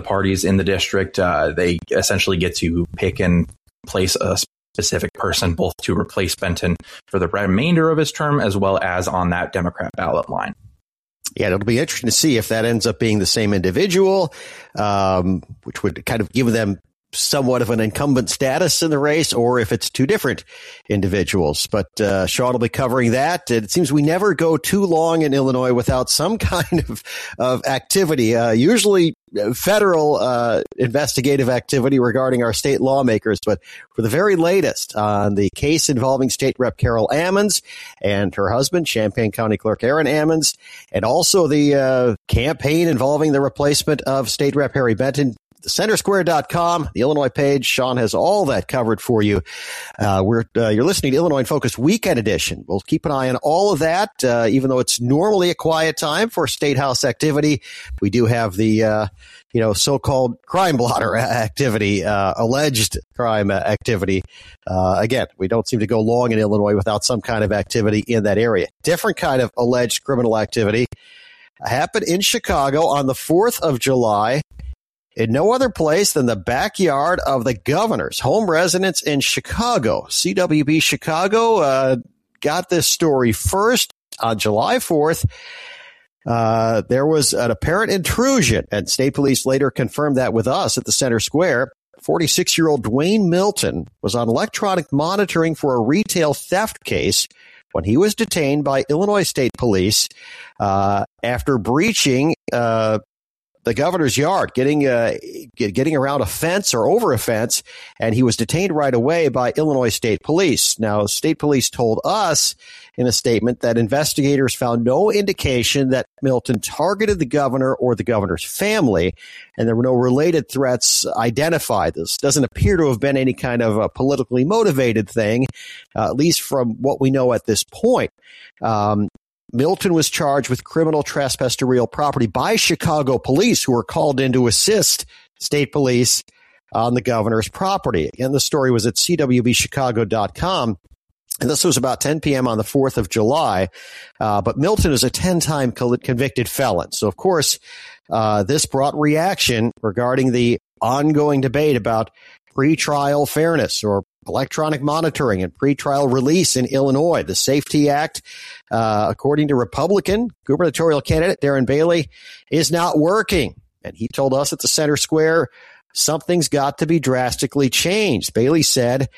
parties in the district. They essentially get to pick and place a specific person, both to replace Benton for the remainder of his term, as well as on that Democrat ballot line. Yeah, it'll be interesting to see if that ends up being the same individual, which would kind of give them somewhat of an incumbent status in the race, or if it's two different individuals. But Sean will be covering that. It seems we never go too long in Illinois without some kind of activity, usually federal investigative activity regarding our state lawmakers. But for the very latest on the case involving State Rep Carol Ammons and her husband, Champaign County Clerk Aaron Ammons, and also the campaign involving the replacement of State Rep Harry Benton, thecentersquare.com, the Illinois page. Sean has all that covered for you. You're listening to Illinois in Focus Weekend Edition. We'll keep an eye on all of that, even though it's normally a quiet time for State House activity. We do have the so-called crime blotter activity, alleged crime activity. Again, we don't seem to go long in Illinois without some kind of activity in that area. Different kind of alleged criminal activity happened in Chicago on the 4th of July. In no other place than the backyard of the governor's home residence in Chicago. CWB Chicago got this story first on July 4th. There was an apparent intrusion, and state police later confirmed that with us at the Center Square. 46-year-old Dwayne Milton was on electronic monitoring for a retail theft case when he was detained by Illinois State Police after breaching the governor's yard, getting around a fence or over a fence, and he was detained right away by Illinois State Police. Now, State Police told us in a statement that investigators found no indication that Milton targeted the governor or the governor's family, and there were no related threats identified. This doesn't appear to have been any kind of a politically motivated thing, at least from what we know at this point. Milton was charged with criminal trespass to real property by Chicago police, who were called in to assist state police on the governor's property. Again, the story was at cwbchicago.com. And this was about 10 p.m. on the 4th of July. But Milton is a 10-time convicted felon. So, of course, this brought reaction regarding the ongoing debate about pretrial fairness or electronic monitoring and pretrial release in Illinois. The Safety Act, according to Republican gubernatorial candidate Darren Bailey, is not working. And he told us at the Center Square, something's got to be drastically changed. Bailey said,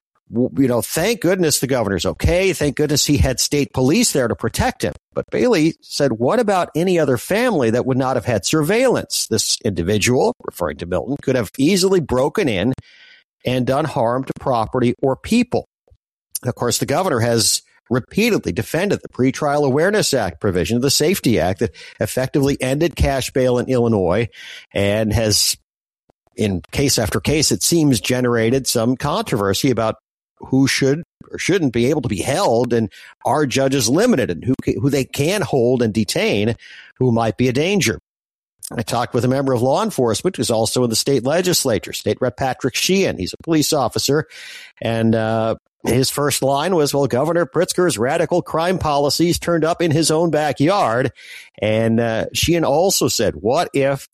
thank goodness the governor's okay. Thank goodness he had state police there to protect him. But Bailey said, what about any other family that would not have had surveillance? This individual, referring to Milton, could have easily broken in and done harm to property or people. Of course, the governor has repeatedly defended the Pretrial Awareness Act provision of the Safety Act that effectively ended cash bail in Illinois and has, in case after case, it seems, generated some controversy about who should or shouldn't be able to be held, and are judges limited in who they can hold and detain who might be a danger. I talked with a member of law enforcement who's also in the state legislature, State Rep Patrick Sheehan. He's a police officer, and his first line was, well, Governor Pritzker's radical crime policies turned up in his own backyard. And Sheehan also said, what if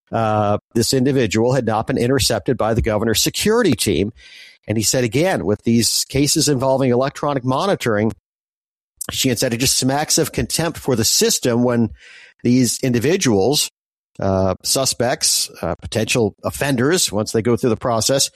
this individual had not been intercepted by the governor's security team? And he said, again, with these cases involving electronic monitoring, Sheehan said it just smacks of contempt for the system when these individuals, suspects, potential offenders, once they go through the process,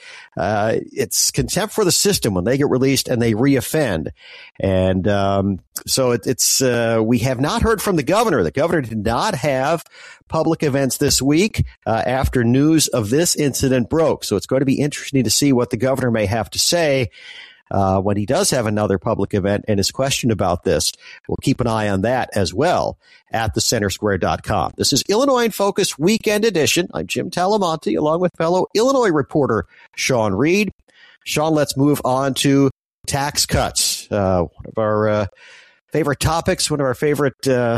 it's contempt for the system when they get released and they reoffend. And so it's we have not heard from the governor. The governor did not have public events this week after news of this incident broke. So it's going to be interesting to see what the governor may have to say when he does have another public event and is questioned about this. We'll keep an eye on that as well at thecentersquare.com. This is Illinois in Focus Weekend Edition. I'm Jim Talamonte, along with fellow Illinois reporter Sean Reed. Sean, let's move on to tax cuts. One of our favorite topics, one of our favorite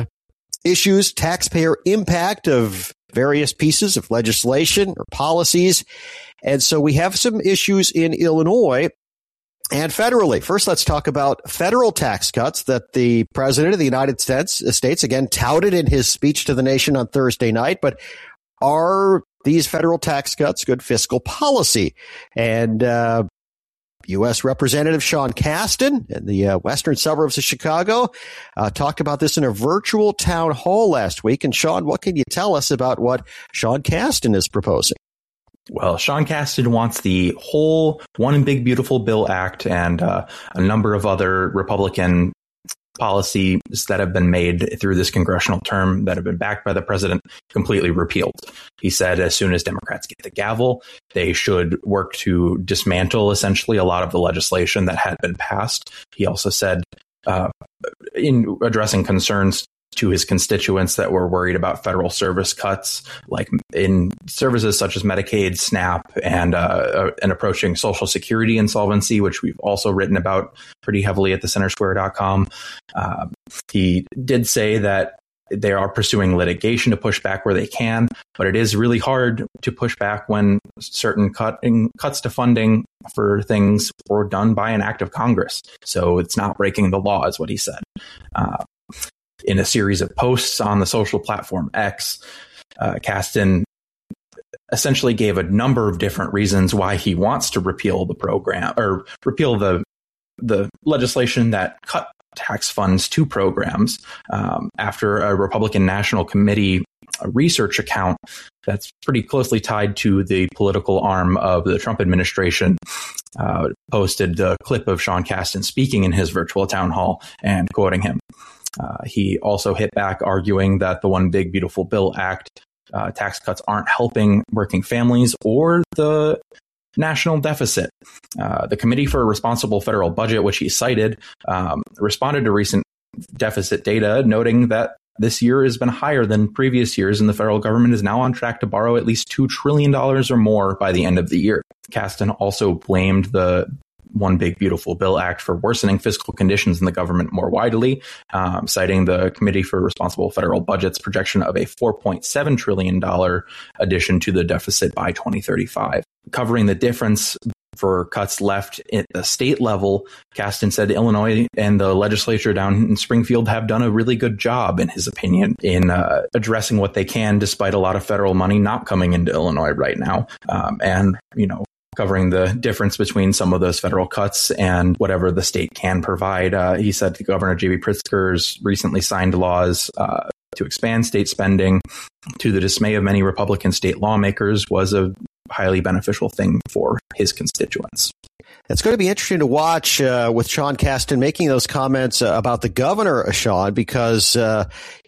issues, taxpayer impact of various pieces of legislation or policies. And so we have some issues in Illinois and federally. First, let's talk about federal tax cuts that the president of the United States, again, touted in his speech to the nation on Thursday night, but are these federal tax cuts good fiscal policy. And U.S. Representative Sean Casten in the western suburbs of Chicago talked about this in a virtual town hall last week. And Sean, what can you tell us about what Sean Casten is proposing? Well, Sean Casten wants the whole One Big Beautiful Bill Act and a number of other Republican policies that have been made through this congressional term that have been backed by the president completely repealed. He said as soon as Democrats get the gavel, they should work to dismantle essentially a lot of the legislation that had been passed. He also said in addressing concerns to his constituents that were worried about federal service cuts, like in services such as Medicaid, SNAP, and approaching Social Security insolvency, which we've also written about pretty heavily at thecentersquare.com. He did say that they are pursuing litigation to push back where they can, but it is really hard to push back when certain cuts to funding for things were done by an act of Congress. So it's not breaking the law, is what he said. In a series of posts on the social platform X, Casten essentially gave a number of different reasons why he wants to repeal the program or repeal the legislation that cut tax funds to programs after a Republican National Committee research account that's pretty closely tied to the political arm of the Trump administration posted the clip of Sean Casten speaking in his virtual town hall and quoting him. He also hit back, arguing that the One Big Beautiful Bill Act tax cuts aren't helping working families or the national deficit. The Committee for a Responsible Federal Budget, which he cited, responded to recent deficit data, noting that this year has been higher than previous years, and the federal government is now on track to borrow at least $2 trillion or more by the end of the year. Casten also blamed the One Big Beautiful Bill Act for worsening fiscal conditions in the government more widely, citing the Committee for Responsible Federal Budget's projection of a $4.7 trillion addition to the deficit by 2035. Covering the difference for cuts left at the state level, Casten said Illinois and the legislature down in Springfield have done a really good job, in his opinion, in addressing what they can, despite a lot of federal money not coming into Illinois right now. Covering the difference between some of those federal cuts and whatever the state can provide. He said Governor J.B. Pritzker's recently signed laws to expand state spending, to the dismay of many Republican state lawmakers, was a highly beneficial thing for his constituents. It's going to be interesting to watch with Sean Casten making those comments about the governor, Sean, because, and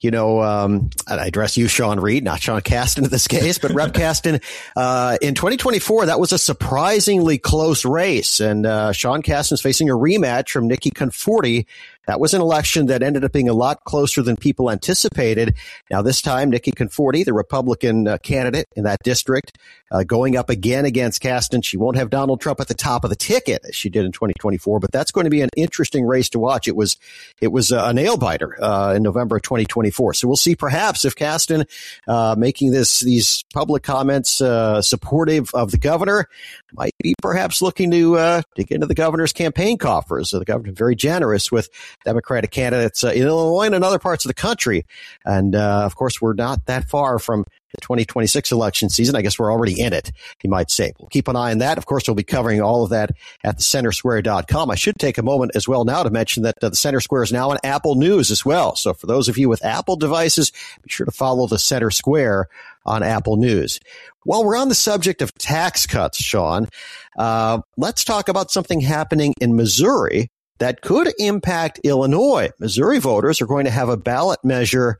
I address you, Sean Reed, not Sean Casten in this case, but Rep. Casten, in 2024, that was a surprisingly close race. And Sean Casten's facing a rematch from Nikki Conforti. That was an election that ended up being a lot closer than people anticipated. Now, this time, Nikki Conforti, the Republican candidate in that district, going up again against Casten. She won't have Donald Trump at the top of the ticket as she did in 2024, but that's going to be an interesting race to watch. It was a nail biter in November of 2024. So we'll see perhaps if Casten making these public comments supportive of the governor might be perhaps looking to dig into the governor's campaign coffers. So the governor very generous with Democratic candidates in Illinois and in other parts of the country. And, of course, we're not that far from the 2026 election season. I guess we're already in it, you might say. We'll keep an eye on that. Of course, we'll be covering all of that at thecentersquare.com. I should take a moment as well now to mention that the Center Square is now on Apple News as well. So for those of you with Apple devices, be sure to follow the Center Square on Apple News. While we're on the subject of tax cuts, Sean, let's talk about something happening in Missouri that could impact Illinois. Missouri voters are going to have a ballot measure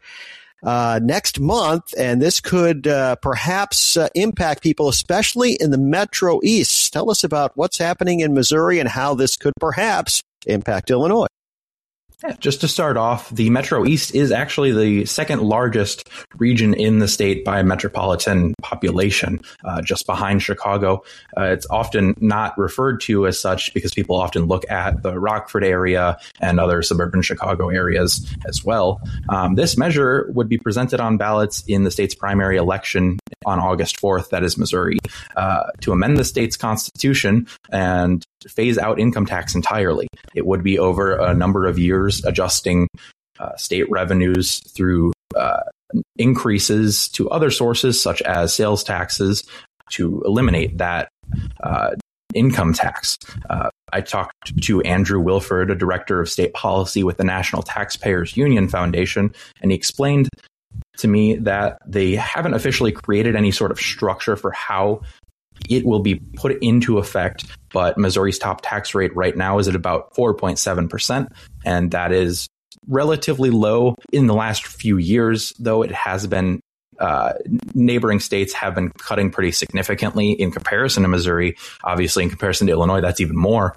next month, and this could perhaps impact people, especially in the Metro East. Tell us about what's happening in Missouri and how this could perhaps impact Illinois. Yeah, just to start off, the Metro East is actually the second largest region in the state by metropolitan population, just behind Chicago. It's often not referred to as such because people often look at the Rockford area and other suburban Chicago areas as well. This measure would be presented on ballots in the state's primary election on August 4th, that is Missouri, to amend the state's constitution and phase out income tax entirely. It would be over a number of years, adjusting state revenues through increases to other sources, such as sales taxes, to eliminate that income tax. I talked to Andrew Wilford, a director of state policy with the National Taxpayers Union Foundation, and he explained to me that they haven't officially created any sort of structure for how it will be put into effect, but Missouri's top tax rate right now is at about 4.7%, and that is relatively low. In the last few years, though, it has been neighboring states have been cutting pretty significantly in comparison to Missouri. Obviously, in comparison to Illinois, that's even more.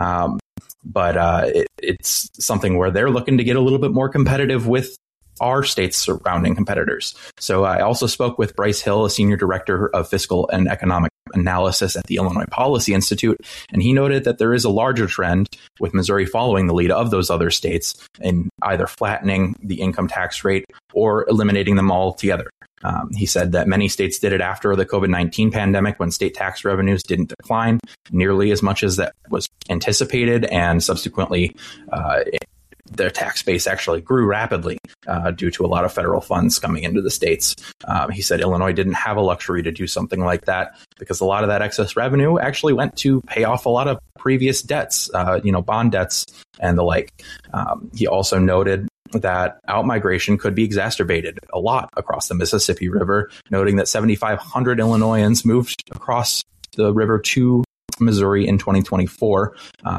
But it's something where they're looking to get a little bit more competitive with our state's surrounding competitors. So I also spoke with Bryce Hill, a senior director of fiscal and economic analysis at the Illinois Policy Institute, and he noted that there is a larger trend with Missouri following the lead of those other states in either flattening the income tax rate or eliminating them altogether. He said that many states did it after the COVID-19 pandemic, when state tax revenues didn't decline nearly as much as that was anticipated, and subsequently their tax base actually grew rapidly due to a lot of federal funds coming into the states. He said Illinois didn't have a luxury to do something like that because a lot of that excess revenue actually went to pay off a lot of previous debts, bond debts and the like. He also noted that outmigration could be exacerbated a lot across the Mississippi River, noting that 7,500 Illinoisans moved across the river to Missouri in 2024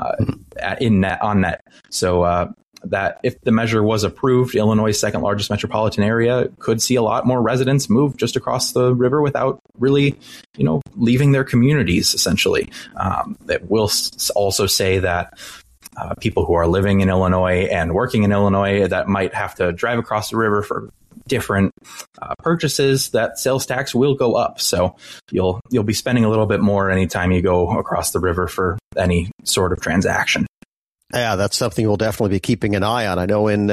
on net. So that if the measure was approved, Illinois' second largest metropolitan area could see a lot more residents move just across the river without really, leaving their communities, essentially. That will also say that people who are living in Illinois and working in Illinois that might have to drive across the river for different purchases, that sales tax will go up. So you'll be spending a little bit more anytime you go across the river for any sort of transaction. Yeah, that's something we'll definitely be keeping an eye on. I know in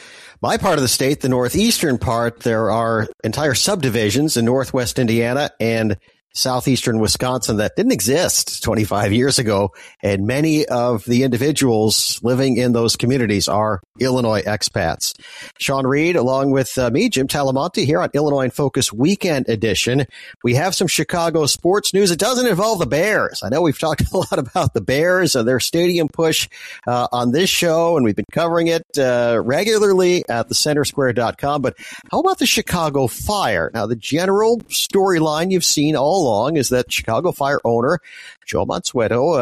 my part of the state, the northeastern part, there are entire subdivisions in northwest Indiana and southeastern Wisconsin that didn't exist 25 years ago. And many of the individuals living in those communities are Illinois expats. Sean Reed, along with me, Jim Talamonte, here on Illinois in Focus Weekend Edition. We have some Chicago sports news. It doesn't involve the Bears. I know we've talked a lot about the Bears and their stadium push on this show, and we've been covering it regularly at thecentersquare.com. But how about the Chicago Fire? Now, the general storyline you've seen all along is that Chicago Fire owner Joe Mansueto,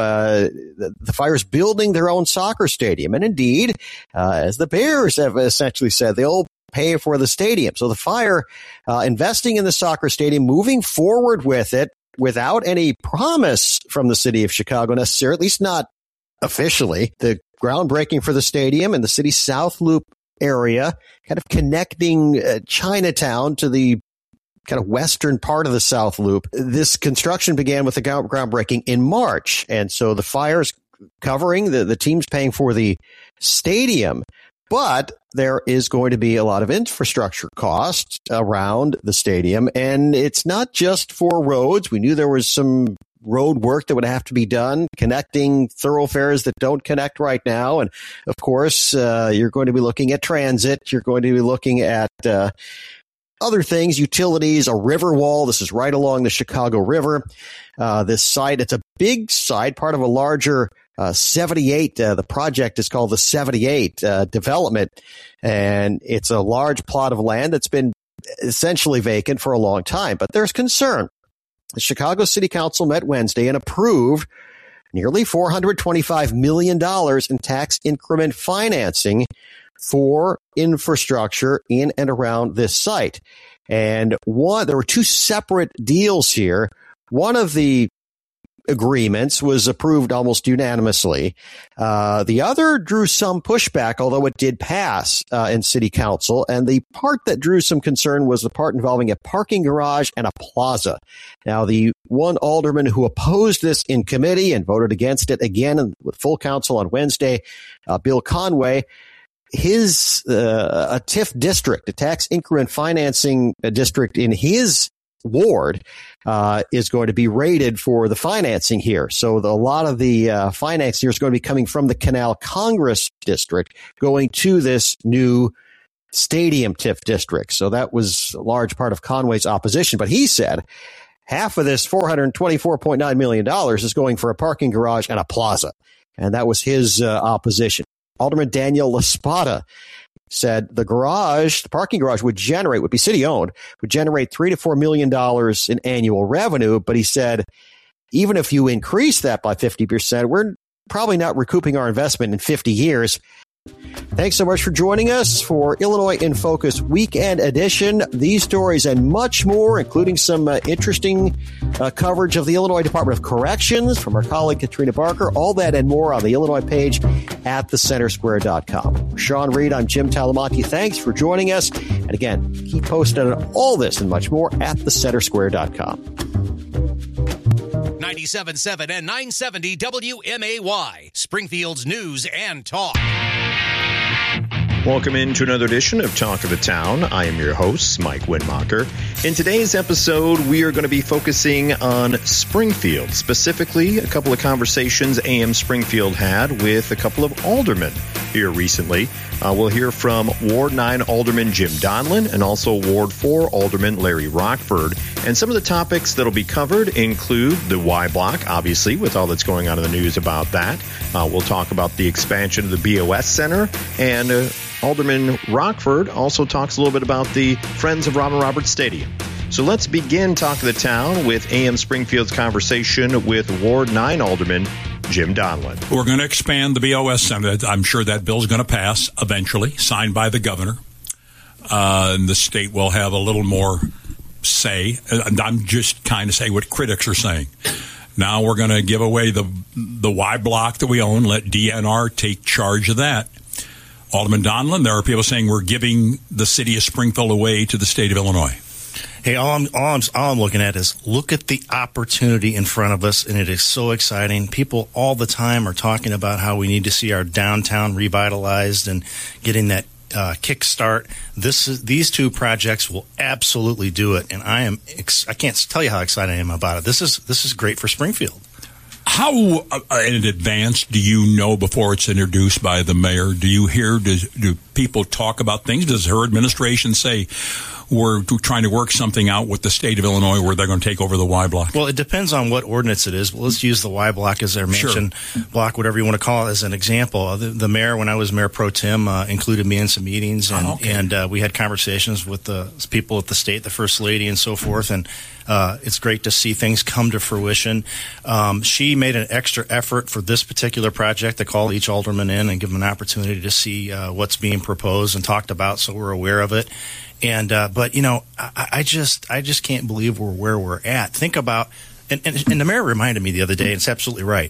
the Fire's building their own soccer stadium. And indeed, as the Bears have essentially said, they'll pay for the stadium. So the Fire investing in the soccer stadium, moving forward with it without any promise from the city of Chicago necessarily, at least not officially. The groundbreaking for the stadium in the city's South Loop area, kind of connecting Chinatown to the kind of western part of the South Loop. This construction began with the groundbreaking in March. And so the Fire's covering, the team's paying for the stadium, but there is going to be a lot of infrastructure costs around the stadium. And it's not just for roads. We knew there was some road work that would have to be done, connecting thoroughfares that don't connect right now. And of course, you're going to be looking at transit. You're going to be looking at other things, utilities, a river wall. This is right along the Chicago River. This site, it's a big site, part of a larger 78. The project is called the 78 development, and it's a large plot of land that's been essentially vacant for a long time. But there's concern. The Chicago City Council met Wednesday and approved nearly $425 million in tax increment financing for infrastructure in and around this site. And there were two separate deals here. One of the agreements was approved almost unanimously. The other drew some pushback, although it did pass in city council. And the part that drew some concern was the part involving a parking garage and a plaza. Now, the one alderman who opposed this in committee and voted against it again with full council on Wednesday, Bill Conway, his a TIF district, a tax increment financing district in his ward, is going to be rated for the financing here. So a lot of the financing here is going to be coming from the Canal Congress district, going to this new stadium TIF district. So that was a large part of Conway's opposition. But he said half of this $424.9 million is going for a parking garage and a plaza. And that was his opposition. Alderman Daniel LaSpada said the parking garage would be city-owned, would generate $3 to $4 million in annual revenue. But he said, even if you increase that by 50%, we're probably not recouping our investment in 50 years. Thanks so much for joining us for Illinois in Focus Weekend Edition. These stories and much more, including some interesting coverage of the Illinois Department of Corrections from our colleague Katrina Barker, all that and more on the Illinois page at thecentersquare.com. For Sean Reed, I'm Jim Talamonte. Thanks for joining us. And again, keep posted on all this and much more at thecentersquare.com. 97.7 and 970 WMAY, Springfield's news and talk. Welcome into another edition of Talk of the Town. I am your host, Mike Winmacher. In today's episode, we are going to be focusing on Springfield, specifically a couple of conversations AM Springfield had with a couple of aldermen here recently. We'll hear from Ward 9 Alderman Jim Donlin and also Ward 4 Alderman Larry Rockford. And some of the topics that will be covered include the Y Block, obviously, with all that's going on in the news about that. We'll talk about the expansion of the BOS Center, and Alderman Rockford also talks a little bit about the Friends of Robin Roberts Stadium. So let's begin Talk of the Town with AM Springfield's conversation with Ward 9 Alderman Jim Donlin. We're going to expand the BOS Center. I'm sure that bill's going to pass eventually, signed by the governor. And the state will have a little more say. And I'm just kind of saying what critics are saying. Now we're going to give away the Y Block that we own, let DNR take charge of that. Alderman Donlin, there are people saying we're giving the city of Springfield away to the state of Illinois. Hey, all I'm looking at is look at the opportunity in front of us, and it is so exciting. People all the time are talking about how we need to see our downtown revitalized and getting that kickstart. These two projects will absolutely do it, and I can't tell you how excited I am about it. This is great for Springfield. How in advance do you know before it's introduced by the mayor? Do you hear, do people talk about things? Does her administration say, we're trying to work something out with the state of Illinois where they're going to take over the Y Block? Well, it depends on what ordinance it is. Well, let's use the Y Block as their mansion block, whatever you want to call it, as an example. The mayor, when I was mayor pro tem, included me in some meetings, and we had conversations with the people at the state, the first lady, and so forth. And it's great to see things come to fruition. She made an extra effort for this particular project to call each alderman in and give them an opportunity to see what's being proposed and talked about, so we're aware of it. And but you know, I just can't believe we're where we're at. Think about, and the mayor reminded me the other day, and it's absolutely right.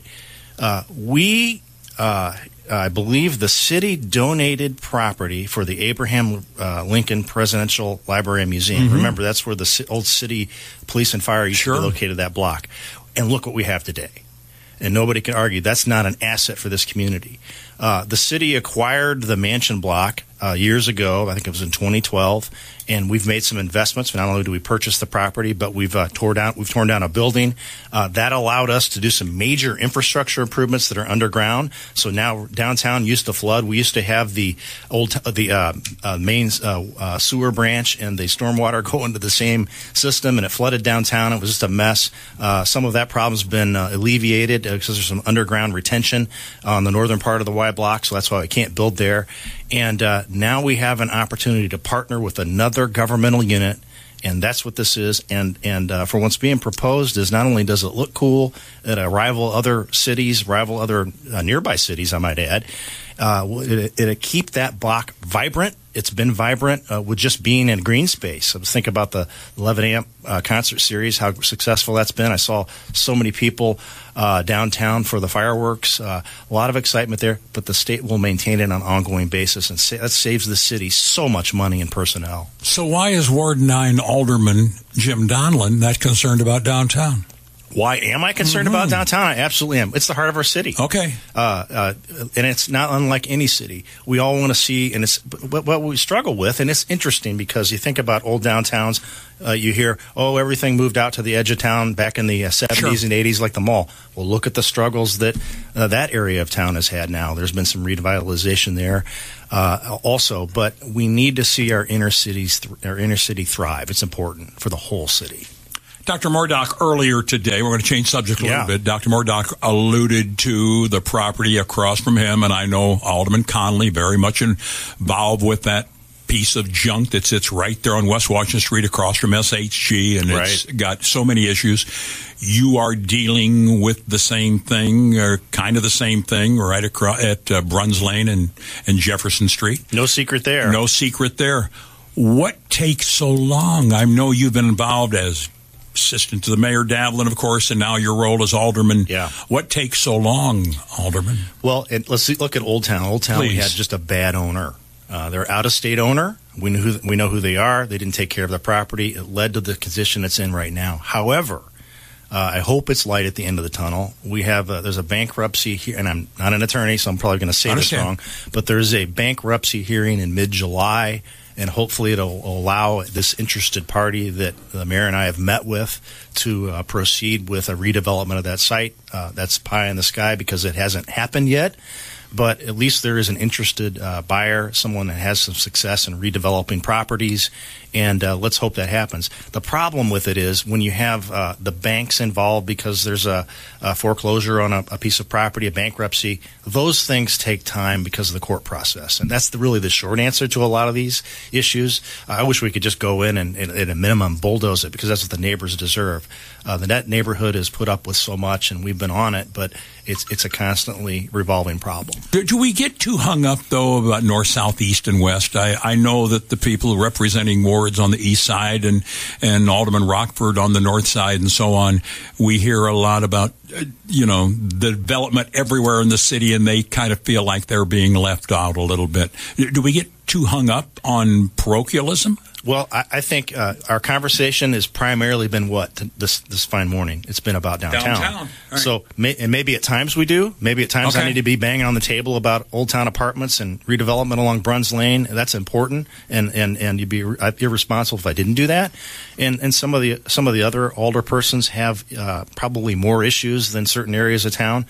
I believe the city donated property for the Abraham Lincoln Presidential Library and Museum. Mm-hmm. Remember, that's where the old city police and fire used to be located, that block. And look what we have today. And nobody can argue that's not an asset for this community. The city acquired the mansion block years ago. I think it was in 2012, and we've made some investments. Not only do we purchase the property, but we've torn down a building that allowed us to do some major infrastructure improvements that are underground. So now downtown used to flood. We used to have the main sewer branch and the stormwater go into the same system, and it flooded downtown. It was just a mess. Some of that problem's been alleviated because there's some underground retention on the northern part of the Y Block, so that's why we can't build there. And now we have an opportunity to partner with another governmental unit, and that's what this is. And for what's being proposed is not only does it look cool, it rival other nearby cities, I might add. It'll keep that block vibrant. It's been vibrant with just being in green space. I was thinking about the 11 a.m. Concert series, how successful that's been. I saw so many people downtown for the fireworks. A lot of excitement there, but the state will maintain it on an ongoing basis, and that saves the city so much money in personnel. So why is Ward 9 Alderman Jim Donlin that concerned about downtown? Why am I concerned about downtown? I absolutely am. It's the heart of our city. Okay. And it's not unlike any city. We all want to see, and it's what we struggle with, and it's interesting because you think about old downtowns, you hear, everything moved out to the edge of town back in the 70s and 80s like the mall. Well, look at the struggles that that area of town has had now. There's been some revitalization there also, but we need to see our inner city thrive. It's important for the whole city. Dr. Mourdock, earlier today, we're going to change subject a little bit. Dr. Mourdock alluded to the property across from him, and I know Alderman Conley very much involved with that piece of junk that sits right there on West Washington Street across from SHG, and it's got so many issues. You are dealing with the same thing, or kind of the same thing, right across at Bruns Lane and Jefferson Street. No secret there. No secret there. What takes so long? I know you've been involved as assistant to the mayor, Davlin, of course, and now your role as alderman. Yeah. What takes so long, Alderman? Well, let's look at Old Town. Old Town, we had just a bad owner. They're out-of-state owner. We know who they are. They didn't take care of the property. It led to the condition it's in right now. However, I hope it's light at the end of the tunnel. We have there's a bankruptcy here, and I'm not an attorney, so I'm probably going to say this wrong, but there's a bankruptcy hearing in mid-July, and hopefully it'll allow this interested party that the mayor and I have met with to proceed with a redevelopment of that site. That's pie in the sky because it hasn't happened yet. But at least there is an interested buyer, someone that has some success in redeveloping properties, and let's hope that happens. The problem with it is when you have the banks involved because there's a foreclosure on a piece of property, a bankruptcy, those things take time because of the court process. And that's really the short answer to a lot of these issues. I wish we could just go in and at a minimum bulldoze it because that's what the neighbors deserve. That neighborhood has put up with so much, and we've been on it, but it's a constantly revolving problem. Do we get too hung up, though, about north, south, east, and west? I know that the people representing wards on the east side and Alderman Rockford on the north side and so on, we hear a lot about, the development everywhere in the city, and they kind of feel like they're being left out a little bit. Do we get too hung up on parochialism? Well, I think our conversation has primarily been this fine morning. It's been about downtown. Right. So, maybe at times we do. Maybe at times I need to be banging on the table about Old Town apartments and redevelopment along Bruns Lane. That's important, and you'd be irresponsible if I didn't do that. And some of the other alderpersons have probably more issues than certain areas of town.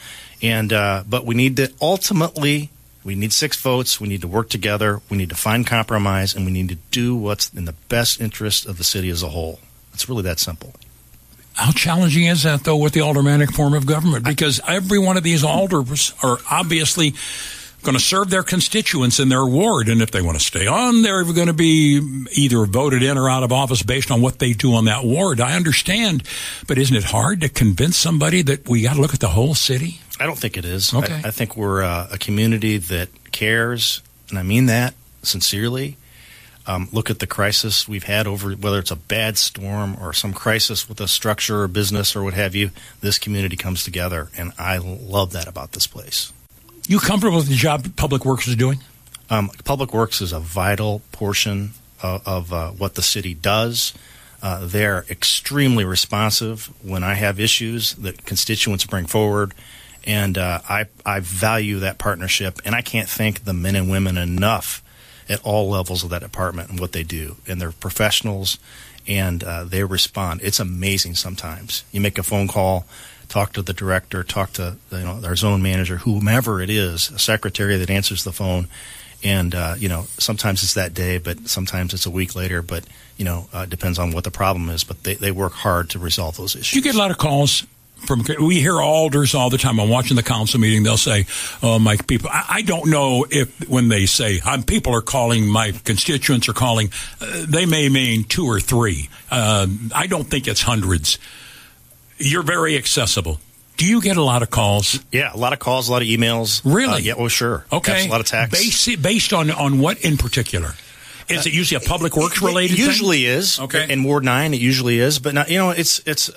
But we need to ultimately. We need 6 votes. We need to work together. We need to find compromise, and we need to do what's in the best interest of the city as a whole. It's really that simple. How challenging is that, though, with the aldermanic form of government? Because every one of these alders are obviously going to serve their constituents in their ward, and if they want to stay on, they're going to be either voted in or out of office based on what they do on that ward. I understand, but isn't it hard to convince somebody that we got to look at the whole city? I don't think it is. Okay. I think we're a community that cares, and I mean that sincerely. Look at the crisis we've had over, whether it's a bad storm or some crisis with a structure or business or what have you, this community comes together, and I love that about this place. You comfortable with the job Public Works is doing? Public Works is a vital portion of what the city does. They're extremely responsive when I have issues that constituents bring forward, and I value that partnership, and I can't thank the men and women enough at all levels of that department and what they do. And they're professionals, and they respond. It's amazing sometimes. You make a phone call, talk to the director, talk to our zone manager, whomever it is, a secretary that answers the phone, and sometimes it's that day, but sometimes it's a week later, but it depends on what the problem is, but they work hard to resolve those issues. You get a lot of calls we hear alders all the time. I'm watching the council meeting. They'll say, "Oh, my people." I don't know if when they say people are calling, my constituents are calling, they may mean 2 or 3. I don't think it's hundreds. You're very accessible. Do you get a lot of calls? Yeah, a lot of calls, a lot of emails. Really? Yeah, well, sure. Okay. Yes, a lot of texts. Based on what in particular? Is it usually a public works related thing? It usually is. Okay. In Ward 9, it usually is. But now, it's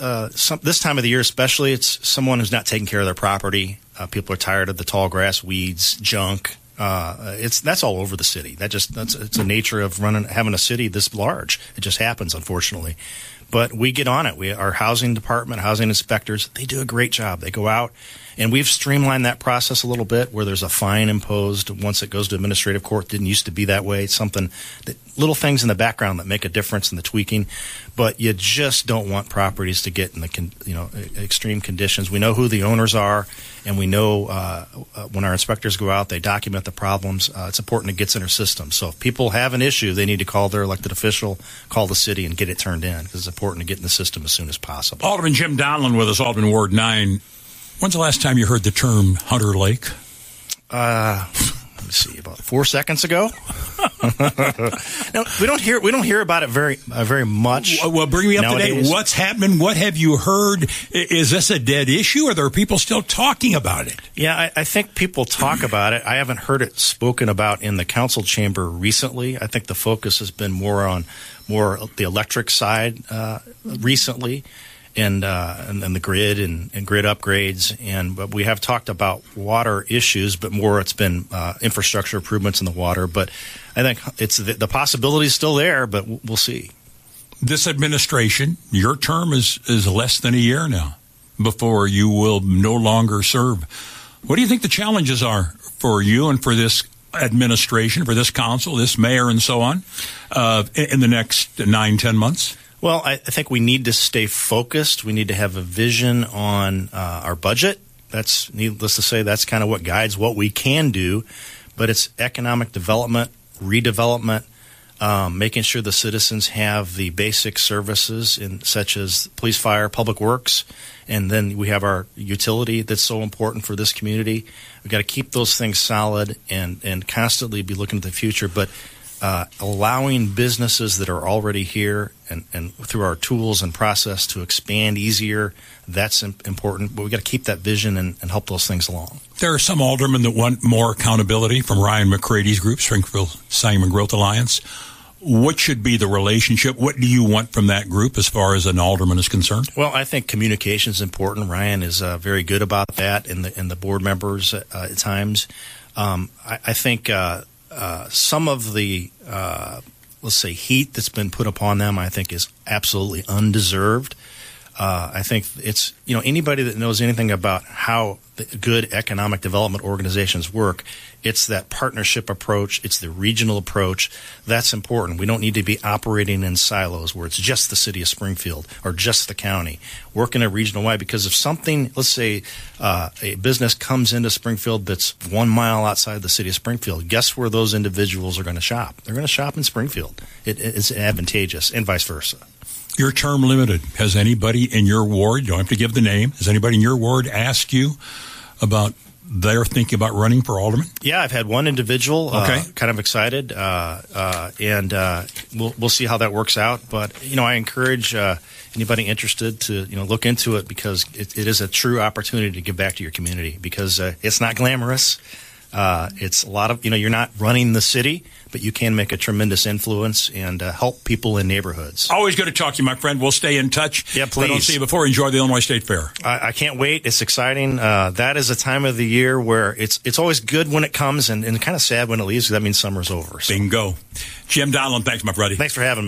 this time of the year especially, it's someone who's not taking care of their property. People are tired of the tall grass, weeds, junk. That's all over the city. It's a nature of having a city this large. It just happens, unfortunately. But we get on it. Our housing department, housing inspectors, they do a great job. They go out, and we've streamlined that process a little bit where there's a fine imposed once it goes to administrative court. Didn't used to be that way. It's something that little things in the background that make a difference in the tweaking. But you just don't want properties to get in the extreme conditions. We know who the owners are, and we know when our inspectors go out, they document the problems. It's important it gets in our system. So if people have an issue, they need to call their elected official, call the city, and get it turned in because it's important to get in the system as soon as possible. Alderman Jim Donlin with us, Alderman Ward 9. When's the last time you heard the term Hunter Lake? Let me see, about 4 seconds ago. No, we don't hear about it very much. Well, bring me up nowadays. to date. What's happening? What have you heard? Is this a dead issue, or are there people still talking about it? Yeah, I think people talk about it. I haven't heard it spoken about in the council chamber recently. I think the focus has been more on the electric side recently. And the grid and grid upgrades, but we have talked about water issues, but more it's been infrastructure improvements in the water. But I think it's the possibility is still there, but we'll see. This administration, your term is less than a year now before you will no longer serve. What do you think the challenges are for you and for this administration, for this council, this mayor, and so on, in the next 9-10 months? Well, I think we need to stay focused. We need to have a vision on our budget. That's, needless to say, that's kind of what guides what we can do. But it's economic development, redevelopment, making sure the citizens have the basic services such as police, fire, public works. And then we have our utility that's so important for this community. We've got to keep those things solid and constantly be looking at the future. But allowing businesses that are already here and through our tools and process to expand easier, that's important. But we've got to keep that vision and help those things along. There are some aldermen that want more accountability from Ryan McCrady's group, Springfield Sangamon Growth Alliance. What should be the relationship? What do you want from that group as far as an alderman is concerned? Well, I think communication is important. Ryan is very good about that, and the board members at times. I think some of the, let's say, heat that's been put upon them, I think, is absolutely undeserved. I think it's, anybody that knows anything about how the good economic development organizations work, it's that partnership approach, it's the regional approach. That's important. We don't need to be operating in silos where it's just the city of Springfield or just the county. Work in a regional way, because if something, let's say a business comes into Springfield that's 1 mile outside the city of Springfield, guess where those individuals are going to shop? They're going to shop in Springfield. It's advantageous, and vice versa. Your term limited. Has anybody in your ward, you don't have to give the name, has anybody in your ward asked you about their thinking about running for alderman? Yeah, I've had one individual kind of excited, and we'll see how that works out. But, I encourage anybody interested to, look into it, because it is a true opportunity to give back to your community, because it's not glamorous. It's a lot of, you're not running the city, but you can make a tremendous influence and help people in neighborhoods. Always good to talk to you, my friend. We'll stay in touch. Yeah, please. If I don't see you before, enjoy the Illinois State Fair. I can't wait. It's exciting. That is a time of the year where it's always good when it comes and kind of sad when it leaves, because that means summer's over. So. Bingo. Jim Donlin, thanks, my buddy. Thanks for having me.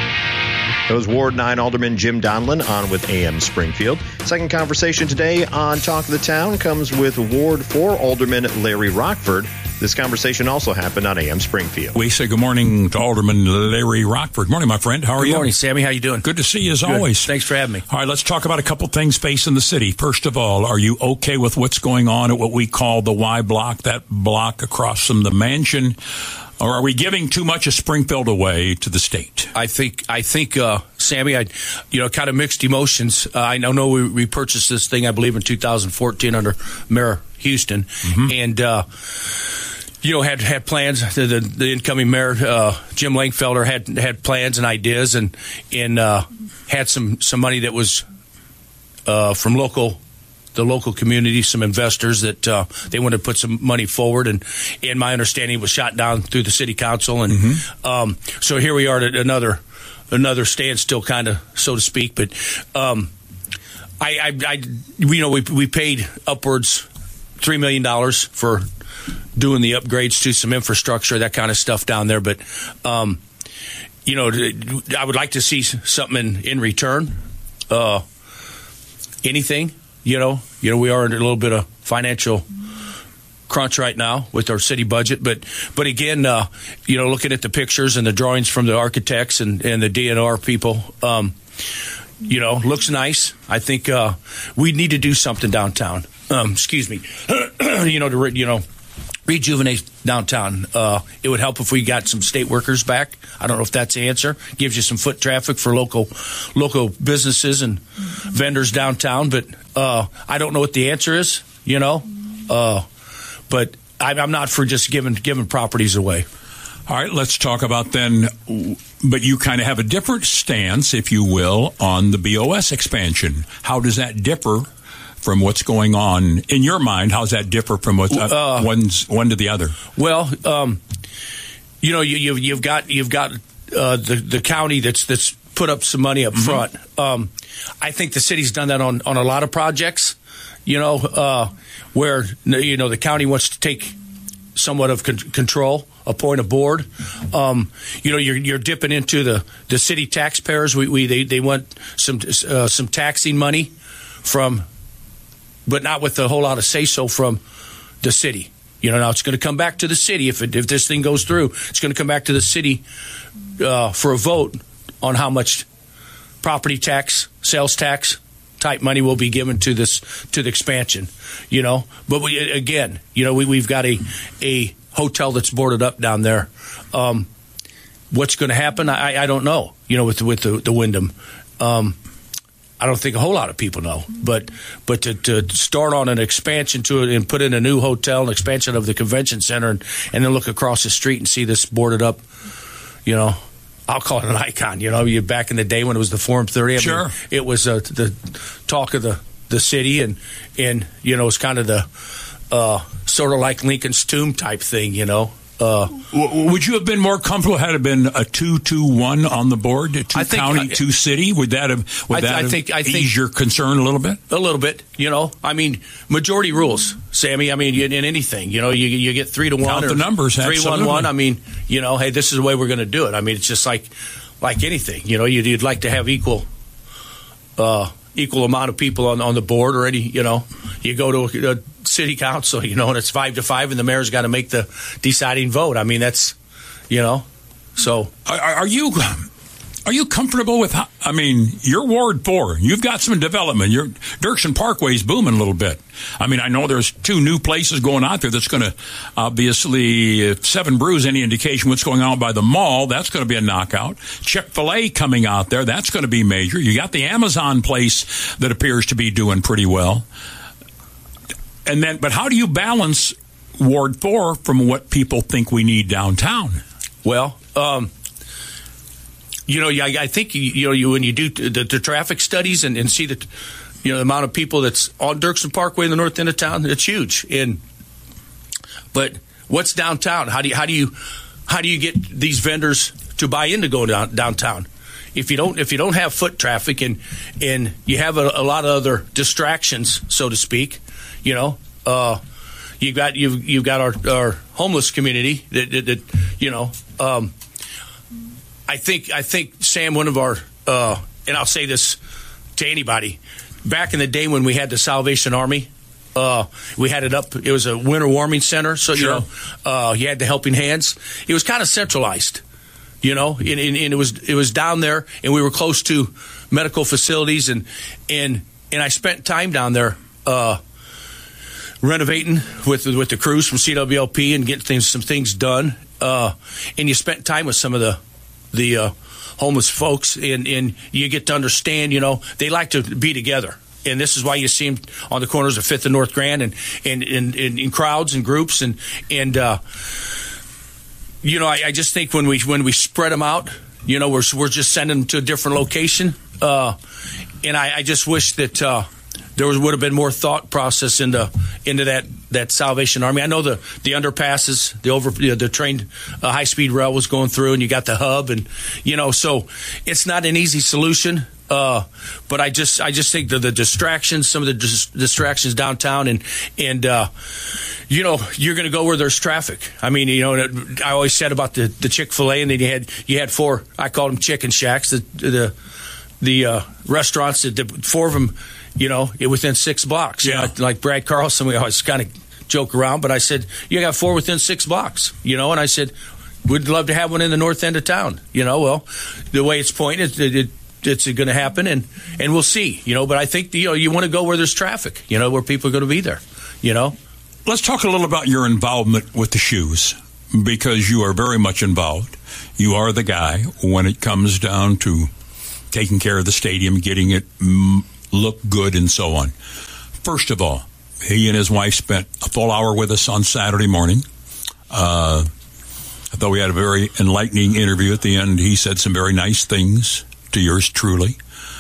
That was Ward 9 Alderman Jim Donlin on with AM Springfield. Second conversation today on Talk of the Town comes with Ward 4 Alderman Larry Rockford. This conversation also happened on AM Springfield. We say good morning to Alderman Larry Rockford. Morning, my friend. How are you? Good morning, Sammy. How you doing? Good to see you as always. Thanks for having me. All right, let's talk about a couple things facing the city. First of all, are you okay with what's going on at what we call the Y block, that block across from the mansion? Or are we giving too much of Springfield away to the state? I think, Sammy, kind of mixed emotions. I know we purchased this thing, I believe, in 2014 under Mayor Houston, and had plans. The incoming mayor, Jim Langfelder, had plans and ideas, and had some money that was from the local community, some investors that they wanted to put some money forward, and my understanding was shot down through the city council, and so here we are at another standstill, kind of, so to speak. But we paid upwards $3 million for doing the upgrades to some infrastructure, that kind of stuff down there. But I would like to see something in return. Anything, we are in a little bit of financial crunch right now with our city budget, but again, looking at the pictures and the drawings from the architects and the DNR people, looks nice. I think we need to do something downtown. To rejuvenate downtown. It would help if we got some state workers back. I don't know if that's the answer. Gives you some foot traffic for local businesses and vendors downtown, but I don't know what the answer is. But I'm not for just giving properties away. All right, let's talk about then, but you kind of have a different stance, if you will, on the BOS expansion. How does that differ from what's going on in your mind? How does that differ from what's one to the other? Well, you've got the county that's put up some money up front. I think the city's done that on a lot of projects. Where the county wants to take somewhat of control, appoint a board. You're dipping into the city taxpayers. They want some taxing money from, but not with a whole lot of say so from the city. Now it's going to come back to the city if this thing goes through. It's going to come back to the city for a vote on how much property tax, sales tax type money will be given to the expansion, But we've got a hotel that's boarded up down there. What's going to happen? I don't know. With the Wyndham, I don't think a whole lot of people know. But to start on an expansion to it and put in a new hotel, an expansion of the convention center, and then look across the street and see this boarded up, I'll call it an icon. You back in the day when it was the Forum 30. Sure. It was the talk of the city, and it's kind of the sort of like Lincoln's Tomb type thing. Would you have been more comfortable had it been a 2-2-1 on the board, county, 2 city? Would that have eased your concern a little bit? A little bit. Majority rules, Sammy. In anything, you get 3-1 count or the numbers, 3-1-1. Hey, this is the way we're going to do it. It's just like anything. You'd like to have equal amount of people on the board already. You go to a city council, and it's 5-5, and the mayor's got to make the deciding vote. That's, so. Are you comfortable with you're Ward 4. You've got some development. Your Dirksen Parkway's booming a little bit. I know there's 2 new places going out there that's going to, obviously, if Seven Brews any indication what's going on by the mall, that's going to be a knockout. Chick-fil-A coming out there, that's going to be major. You got the Amazon place that appears to be doing pretty well. But how do you balance Ward 4 from what people think we need downtown? Well, I think you when you do the traffic studies and see the amount of people that's on Dirksen Parkway in the north end of town, it's huge. But what's downtown? How do you get these vendors to buy in to go downtown? If you don't have foot traffic and you have a lot of other distractions, so to speak, you've got our homeless community that I think Sam, one of our and I'll say this to anybody, back in the day when we had the Salvation Army, we had it up. It was a winter warming center, so sure. You had the helping hands. It was kind of centralized, and it was down there, and we were close to medical facilities, and I spent time down there renovating with the crews from CWLP and getting some things done. And you spent time with some of the homeless folks, and you get to understand, they like to be together. And this is why you see them on the corners of 5th and North Grand and in crowds and groups. And I just think when we spread them out, we're just sending them to a different location. And I just wish that there would have been more thought process into that Salvation Army. I know the underpasses, the train high speed rail was going through, and you got the hub, and so it's not an easy solution. But I just think the distractions, some of the distractions downtown, and you know, you're going to go where there's traffic. I mean, you know, I always said about the Chick-fil-A, and then you had 4. I called them chicken shacks. The restaurants, the 4 of them, you know, within 6 blocks. Yeah. You know, like Brad Carlson, we always kind of joke around, but I said, you got 4 within 6 blocks, you know, and I said, we'd love to have one in the north end of town, you know. Well, the way it's pointed, it's going to happen, and we'll see, you know. But I think, you know, you want to go where there's traffic, you know, where people are going to be there, you know. Let's talk a little about your involvement with the shoes, because you are very much involved. You are the guy when it comes down to taking care of the stadium, getting it look good, and so on. First of all, he and his wife spent a full hour with us on Saturday morning. I thought we had a very enlightening interview at the end. He said some very nice things to yours truly.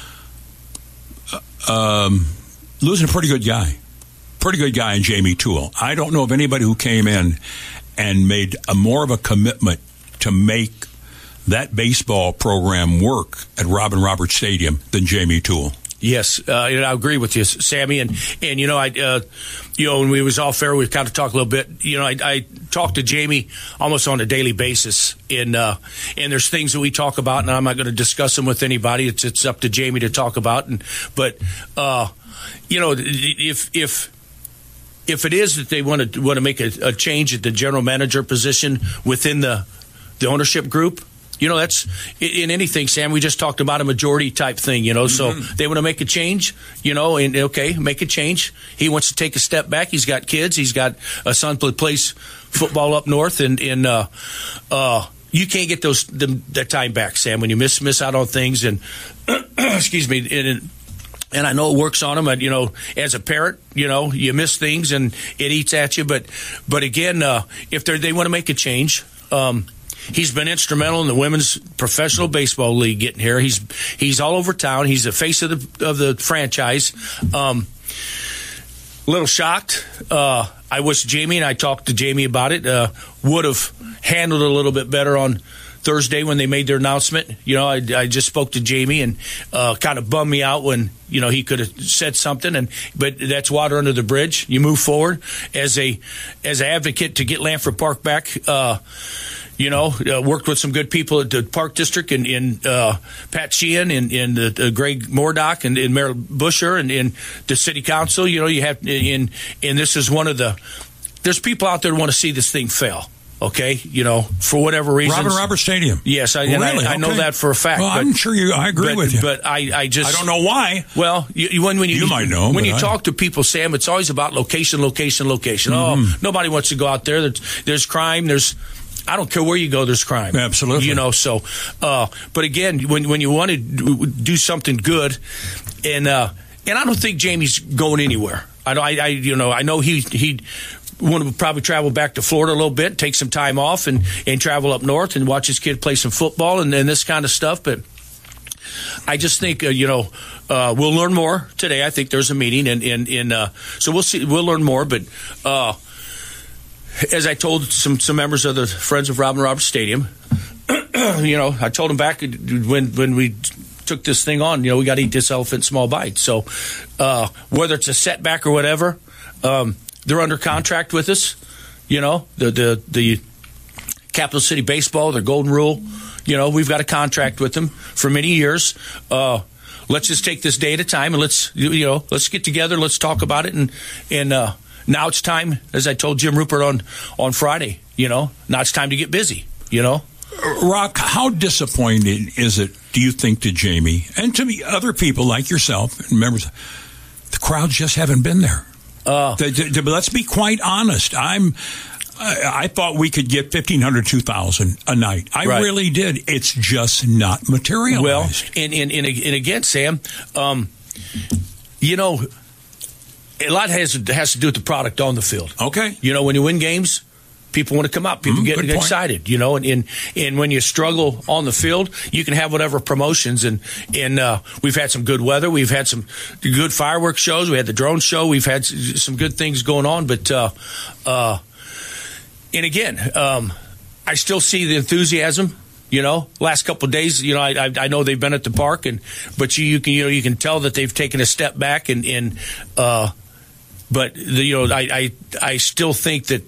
Losing a pretty good guy in Jamie Toole. I don't know of anybody who came in and made more of a commitment to make that baseball program work at Robin Roberts Stadium than Jamie Toole. Yes, I agree with you, Sammy. And you know, when we was off air, we kind of talked a little bit. You know, I talk to Jamie almost on a daily basis, and there's things that we talk about, and I'm not going to discuss them with anybody. It's up to Jamie to talk about. But you know, if it is that they want to make a change at the general manager position within the ownership group. You know, that's in anything, Sam. We just talked about a majority type thing, you know. So they want to make a change, you know, and okay, make a change. He wants to take a step back. He's got kids. He's got a son that plays football up north, and you can't get that time back, Sam, when you miss out on things. And excuse me, and I know it works on him. And, you know, as a parent, you know, you miss things and it eats at you. But again, if they want to make a change. He's been instrumental in the women's professional baseball league getting here. He's all over town. He's the face of the franchise. Little shocked. I wish Jamie, and I talked to Jamie about it, would have handled it a little bit better on Thursday when they made their announcement. You know, I just spoke to Jamie, and kind of bummed me out when, you know, he could have said something, but that's water under the bridge. You move forward as an advocate to get Lanford Park back. You know, worked with some good people at the Park District and Pat Sheehan and Greg Mordock and Mayor Busher and the City Council. You know, you have and this is one of there's people out there who want to see this thing fail. Okay, you know, for whatever reason. Roberts Stadium. Yes, I know that for a fact. Well, I'm sure I agree with you. But I don't know why. Well, when you might know. When you talk to people, Sam, it's always about location. Mm-hmm. Oh, nobody wants to go out there. There's crime. I don't care where you go, there's crime. Absolutely. You know, so, but again, when you want to do something good, and I don't think Jamie's going anywhere. I know he'd want to probably travel back to Florida a little bit, take some time off, and travel up north and watch his kid play some football and this kind of stuff. But I just think, we'll learn more today. I think there's a meeting, and so we'll see. We'll learn more, but. As I told some members of the Friends of Robin Roberts Stadium, you know, I told them back when we took this thing on, you know, we got to eat this elephant in small bites. So whether it's a setback or whatever, they're under contract with us. You know, the Capital City Baseball, their Golden Rule. You know, we've got a contract with them for many years. Let's just take this day at a time, and let's get together. Let's talk about it, and now it's time, as I told Jim Rupert on Friday, you know, now it's time to get busy, you know. Rock, how disappointing is it, do you think, to Jamie and to me, other people like yourself and members, the crowds just haven't been there? Let's be quite honest. I thought we could get 1,500, 2,000 a night. I really did. It's just not materialized. Well, and again, Sam, you know, a lot has to do with the product on the field. Okay. You know, when you win games, people want to come out. People get excited, you know, and when you struggle on the field, you can have whatever promotions. And we've had some good weather. We've had some good fireworks shows. We had the drone show. We've had some good things going on. But, and again, I still see the enthusiasm last couple of days, I know they've been at the park, but you can tell that they've taken a step back, but I still think that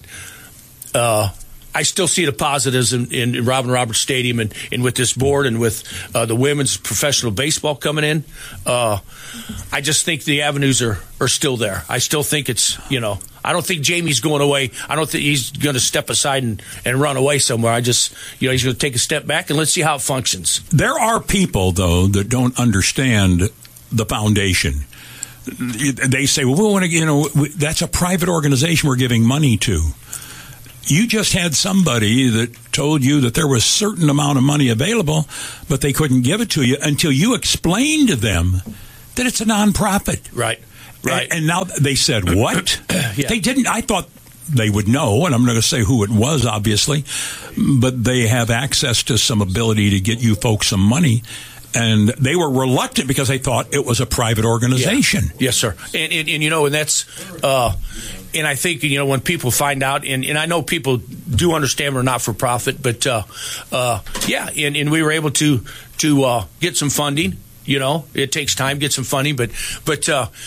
I still see the positives in Robin Roberts Stadium and with this board and with the women's professional baseball coming in. I just think the avenues are still there. I still think it's, I don't think Jamie's going away. I don't think he's going to step aside and run away somewhere. I just, he's going to take a step back and let's see how it functions. There are people, though, that don't understand the foundation. They say, well, we want to, that's a private organization we're giving money to. You just had somebody that told you that there was a certain amount of money available, but they couldn't give it to you until you explained to them that it's a nonprofit. Right. And now they said, what? Yeah. They didn't. I thought they would know, and I'm not going to say who it was, obviously, but they have access to some ability to get you folks some money. And they were reluctant because they thought it was a private organization. Yeah. Yes, sir. And that's, and I think, when people find out, and I know people do understand we're not for profit, but, and we were able to get some funding. It takes time to get some funding, but it's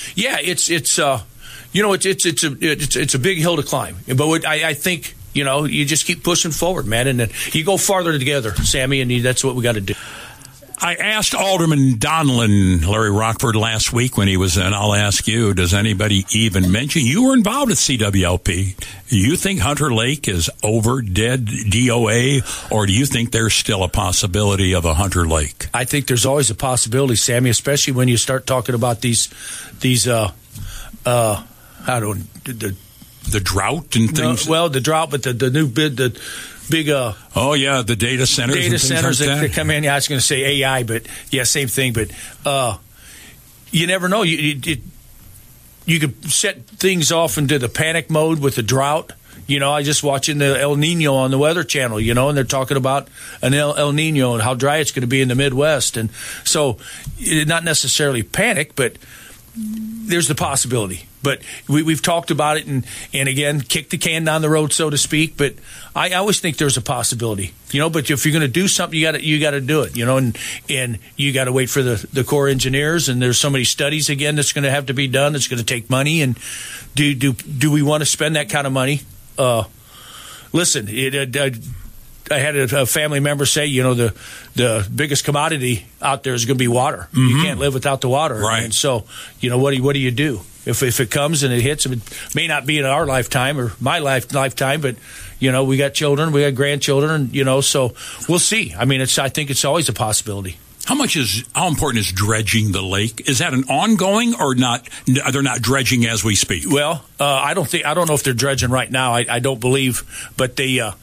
a big hill to climb. But I think, you just keep pushing forward, man, and then you go farther together, Sammy, and that's what we got to do. I asked Alderman Donlin, Larry Rockford, last week when he was in. I'll ask you, does anybody even mention you were involved at CWLP? Do you think Hunter Lake is over, dead, DOA, or do you think there's still a possibility of a Hunter Lake? I think there's always a possibility, Sammy, especially when you start talking about these the drought and things. Well, the drought, but the new bid, the big the data centers that come in. Yeah, I was going to say AI, but yeah, same thing. But you never know. You could set things off into the panic mode with the drought. I just watching the El Nino on the Weather Channel. And they're talking about an El Nino and how dry it's going to be in the Midwest, and so not necessarily panic, but there's the possibility. But we've talked about it and again, kick the can down the road, so to speak. But I always think there's a possibility, But if you're going to do something, you got to do it, And you got to wait for the Corps engineers. And there's so many studies again that's going to have to be done. It's going to take money. And do we want to spend that kind of money? Listen, I had a family member say, the biggest commodity out there is going to be water. Mm-hmm. You can't live without the water, right? And so, what do you do if it comes and it hits? It may not be in our lifetime or my lifetime, but we got children, we got grandchildren, so we'll see. I mean, I think it's always a possibility. How important is dredging the lake? Is that an ongoing or not? They're not dredging as we speak. Well, I don't know if they're dredging right now. I don't believe, but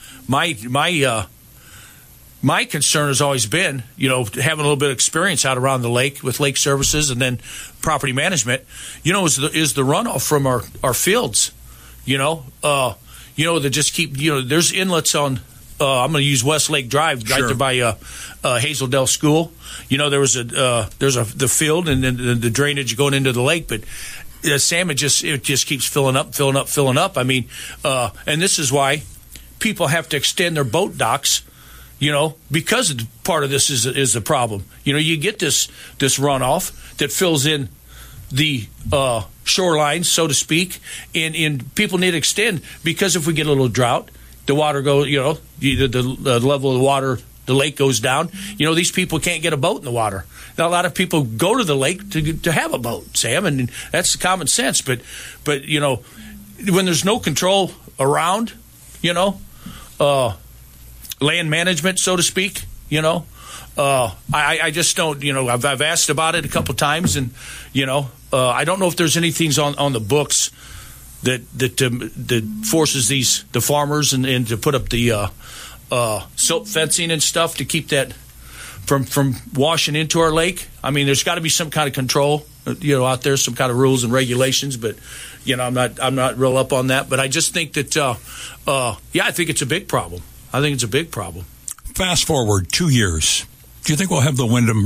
my concern has always been, having a little bit of experience out around the lake with lake services and then property management, is the runoff from our fields, that just keep, there's inlets on, I'm going to use West Lake Drive right there by Hazeldale School. There's the field and then the drainage going into the lake, but salmon just keeps filling up. I mean, and this is why people have to extend their boat docks, because part of this is the problem. You get this runoff that fills in the shoreline, so to speak, and people need to extend because if we get a little drought, the water goes, the level of the water, the lake goes down. These people can't get a boat in the water. Now, a lot of people go to the lake to have a boat, Sam, and that's common sense. But when there's no control around, land management, so to speak, I just don't, I've asked about it a couple times, and I don't know if there's anything on the books that forces the farmers and to put up the silt fencing and stuff to keep that from washing into our lake. I mean, there's got to be some kind of control, out there, some kind of rules and regulations. But I'm not real up on that. But I just think that I think it's a big problem. I think it's a big problem. Fast forward 2 years. Do you think we'll have the Wyndham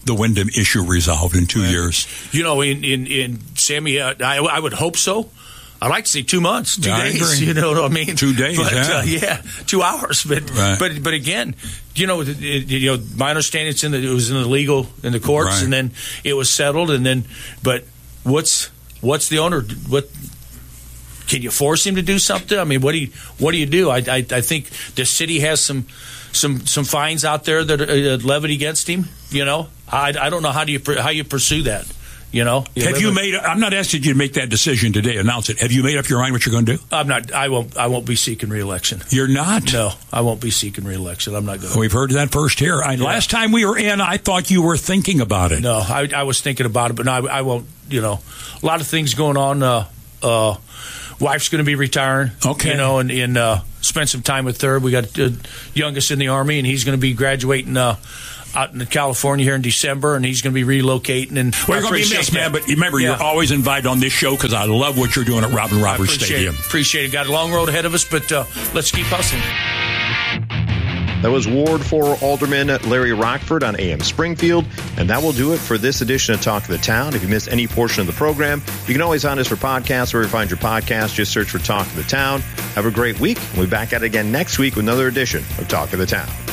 issue resolved in 2 years? In Sammy, I would hope so. I'd like to say 2 months, 2 I days. agree. You know what I mean? 2 days, but, yeah. 2 hours. But again, my understanding it was in the courts, right. and then it was settled, and then. But what's the owner? What can you force him to do something? I mean, what do you do? I think the city has some fines out there that are levied against him. I don't know how you pursue that. Have you made? I'm not asking you to make that decision today. Announce it. Have you made up your mind what you're going to do? I'm not. I won't be seeking re-election. You're not? No, I won't be seeking re-election. I'm not going. We've heard that first here. Last time we were in, I thought you were thinking about it. No, I was thinking about it, but no, I won't. A lot of things going on. Wife's going to be retiring. Okay. And spend some time with her. We got the youngest in the Army, and he's going to be graduating. Out in California here in December, and he's going to be relocating. And we're going to be missed, man. But remember, you're always invited on this show because I love what you're doing at Robin Roberts Stadium. Appreciate it. Got a long road ahead of us, but let's keep hustling. That was Ward 4 Alderman Larry Rockford on AM Springfield, and that will do it for this edition of Talk of the Town. If you missed any portion of the program, you can always find us for podcasts wherever you find your podcast. Just search for Talk of the Town. Have a great week. We'll be back at it again next week with another edition of Talk of the Town.